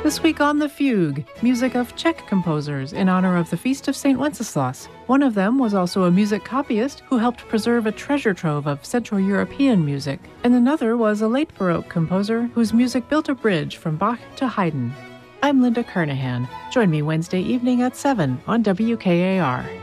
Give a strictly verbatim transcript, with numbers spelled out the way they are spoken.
This week on The Fugue, music of Czech composers in honor of the feast of Saint Wenceslas. One of them was also a music copyist who helped preserve a treasure trove of Central European music, and another was a late Baroque composer whose music built a bridge from Bach to Haydn. I'm Linda Kernahan. Join me Wednesday evening at seven on W K A R.